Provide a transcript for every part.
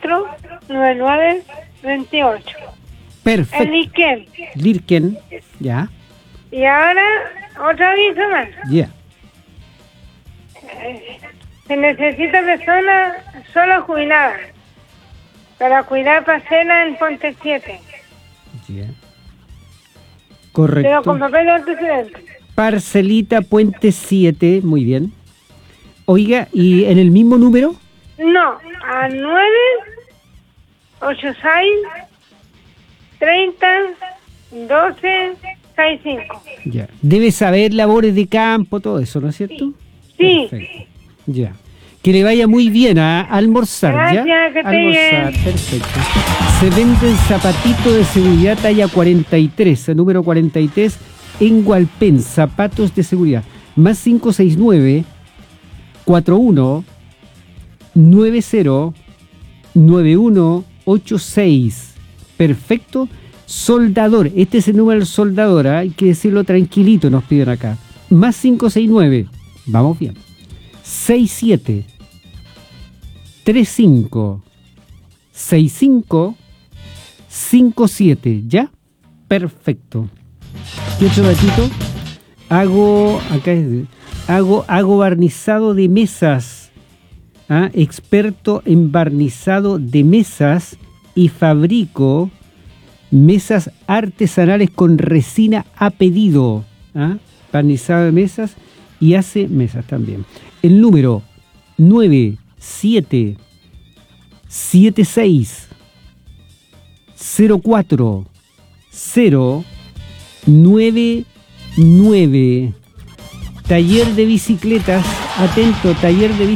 9928. Perfecto. El Lirken. Lirken, ya. Y ahora, otra aviso más. Ya. Se necesita persona solo jubilada para cuidar parcela en Ponte 7. Ya. Correcto. Pero con papel de antecedentes. Parcelita Puente 7, muy bien. Oiga, ¿y en el mismo número? No, a 986 30 12 65. Ya. Debe saber labores de campo, todo eso, ¿no es cierto? Sí. Perfecto. Ya. Que le vaya muy bien a almorzar, Gracias, ¿ya? que esté Almorzar, bien. perfecto. Se vende el zapatito de seguridad talla 43, el número 43, en Hualpén, zapatos de seguridad. Más 569 41 90 9186. Perfecto. Soldador, este es el número del soldador, hay que decirlo tranquilito, nos piden acá. Más 569, vamos bien. 67 35 65 57, ¿ya? Perfecto. ¿Qué otro datito? Hago barnizado de mesas. Experto en barnizado de mesas y fabrico mesas artesanales con resina a pedido. Barnizado de mesas y hace mesas también. El número 9776 04099. Taller de bicicletas, atento, taller de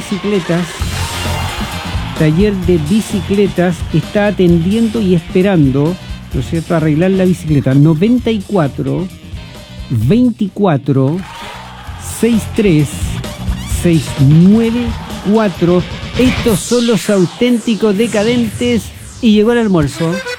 bicicletas está atendiendo y esperando, ¿no es cierto?, arreglar la bicicleta. 94 24 63 694. Estos son los auténticos decadentes y llegó el almuerzo.